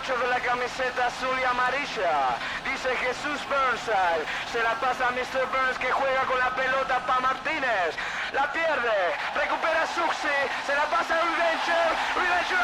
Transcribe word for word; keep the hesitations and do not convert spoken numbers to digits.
ocho de la camiseta azul y amarilla. Dice Jesús Burnside. Se la pasa a mister Burns que juega con la pelota para Martínez. La pierde. Recupera Suxi. Se la pasa a Reventure. Reventure